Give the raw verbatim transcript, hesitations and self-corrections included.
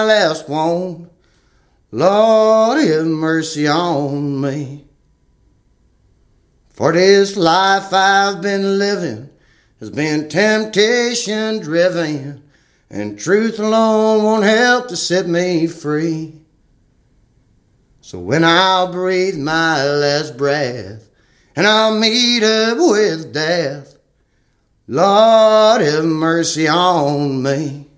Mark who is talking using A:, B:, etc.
A: last one. Lord, have mercy on me. For this life I've been living has been temptation driven, and truth alone won't help to set me free. So when I'll breathe my last breath and I'll meet up with death, Lord, have mercy on me.